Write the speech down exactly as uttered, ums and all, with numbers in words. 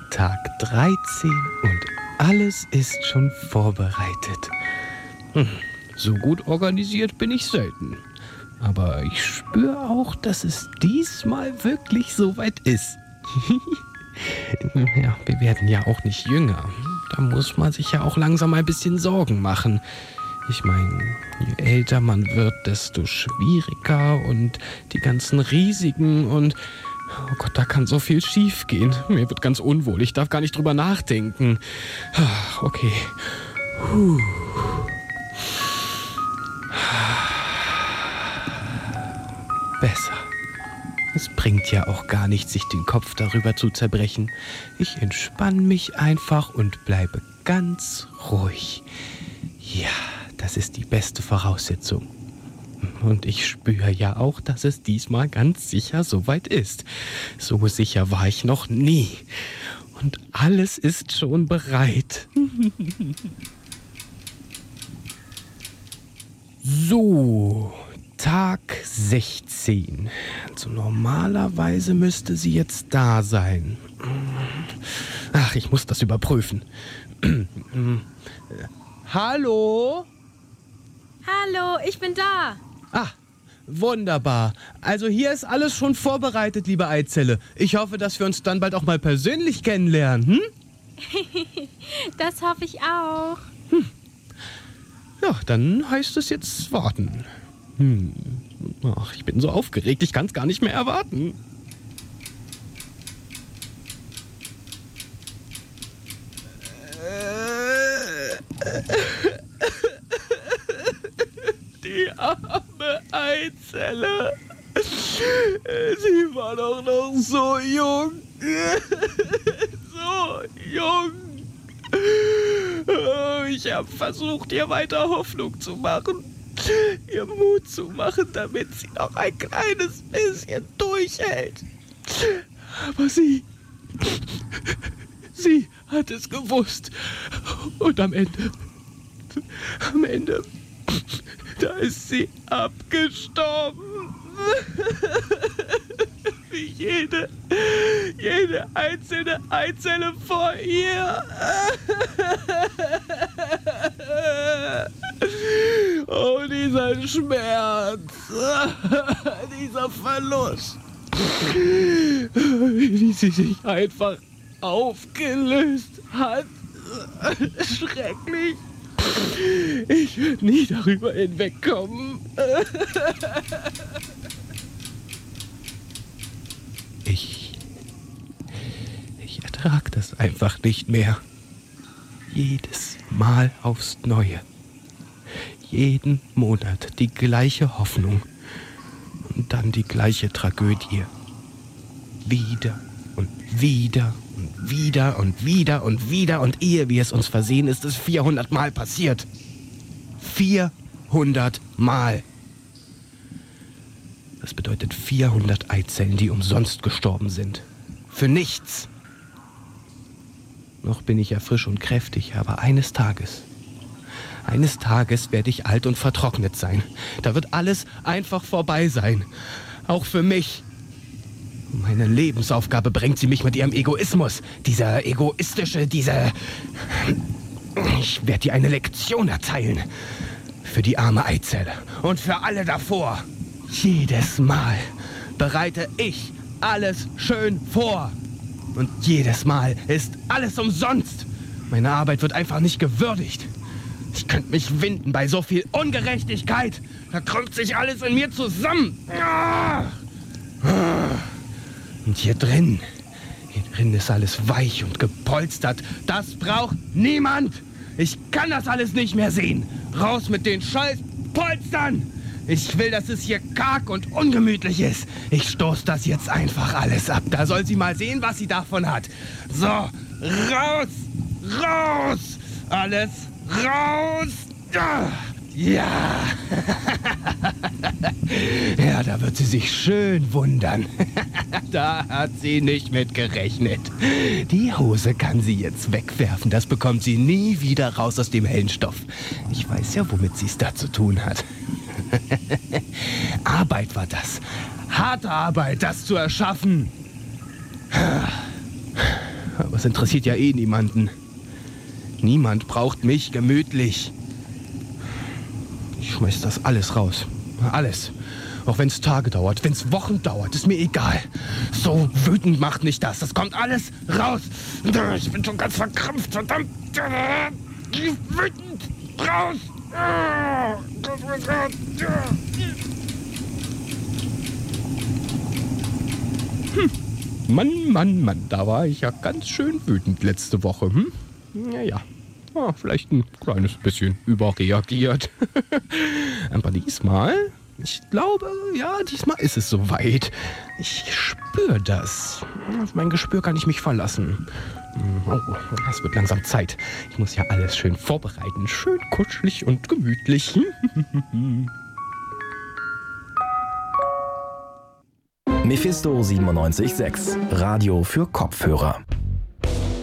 Tag dreizehn und alles ist schon vorbereitet. Hm, so gut organisiert bin ich selten. Aber ich spüre auch, dass es diesmal wirklich soweit ist. Ja, wir werden ja auch nicht jünger. Da muss man sich ja auch langsam ein bisschen Sorgen machen. Ich meine, je älter man wird, desto schwieriger und die ganzen Risiken und... Oh Gott, da kann so viel schief gehen. Mir wird ganz unwohl. Ich darf gar nicht drüber nachdenken. Okay. Puh. Besser. Es bringt ja auch gar nichts, sich den Kopf darüber zu zerbrechen. Ich entspanne mich einfach und bleibe ganz ruhig. Ja, das ist die beste Voraussetzung. Und ich spüre ja auch, dass es diesmal ganz sicher soweit ist. So sicher war ich noch nie. Und alles ist schon bereit. So, Tag sechzehn. Also normalerweise müsste sie jetzt da sein. Ach, ich muss das überprüfen. Hallo? Hallo, ich bin da. Ah, wunderbar. Also hier ist alles schon vorbereitet, liebe Eizelle. Ich hoffe, dass wir uns dann bald auch mal persönlich kennenlernen, hm? Das hoffe ich auch. Hm. Ja, dann heißt es jetzt warten. Hm. Ach, ich bin so aufgeregt, ich kann es gar nicht mehr erwarten. Die arme Eizelle. Sie war doch noch so jung. So jung. Ich habe versucht, ihr weiter Hoffnung zu machen. Ihr Mut zu machen, damit sie noch ein kleines bisschen durchhält. Aber sie... Sie hat es gewusst. Und am Ende... Am Ende... Da ist sie abgestorben. Wie jede, jede einzelne Eizelle vor ihr. Oh, dieser Schmerz. Dieser Verlust. Wie sie sich einfach aufgelöst hat. Schrecklich. Ich werde nie darüber hinwegkommen. Ich... Ich ertrage das einfach nicht mehr. Jedes Mal aufs Neue. Jeden Monat die gleiche Hoffnung. Und dann die gleiche Tragödie. Wieder und wieder und wieder und wieder und wieder und ehe wir es uns versehen, ist es vierhundert Mal passiert. vierhundert Mal. Das bedeutet vierhundert Eizellen, die umsonst gestorben sind. Für nichts. Noch bin ich ja frisch und kräftig, aber eines Tages, eines Tages werde ich alt und vertrocknet sein. Da wird alles einfach vorbei sein. Auch für mich. Meine Lebensaufgabe bringt sie mich mit ihrem Egoismus. Dieser egoistische, dieser... Ich werde ihr eine Lektion erteilen. Für die arme Eizelle und für alle davor. Jedes Mal bereite ich alles schön vor. Und jedes Mal ist alles umsonst. Meine Arbeit wird einfach nicht gewürdigt. Ich könnte mich winden bei so viel Ungerechtigkeit. Da krümmt sich alles in mir zusammen. Und hier drin, hier drin ist alles weich und gepolstert. Das braucht niemand. Ich kann das alles nicht mehr sehen. Raus mit den scheiß Polstern. Ich will, dass es hier karg und ungemütlich ist. Ich stoß das jetzt einfach alles ab. Da soll sie mal sehen, was sie davon hat. So, raus, raus, alles raus. Ja. Ja, da wird sie sich schön wundern. Da hat sie nicht mit gerechnet. Die Hose kann sie jetzt wegwerfen. Das bekommt sie nie wieder raus aus dem hellen Stoff. Ich weiß ja, womit sie es da zu tun hat. Arbeit war das. Harte Arbeit, das zu erschaffen. Aber Aber es interessiert ja eh niemanden. Niemand braucht mich gemütlich. Ich schmeiß das alles raus. Alles. Auch wenn es Tage dauert, wenn es Wochen dauert, ist mir egal. So wütend macht mich das. Das kommt alles raus. Ich bin schon ganz verkrampft, verdammt. Wütend. Raus. Hm. Mann, Mann, Mann, da war ich ja ganz schön wütend letzte Woche. Hm? Naja, oh, vielleicht ein kleines bisschen überreagiert. Aber diesmal, ich glaube, ja, diesmal ist es soweit. Ich spüre das. Auf mein Gespür kann ich mich verlassen. Oh, es wird langsam Zeit. Ich muss ja alles schön vorbereiten. Schön kuschelig und gemütlich. Mephisto siebenundneunzig Komma sechs. Radio für Kopfhörer.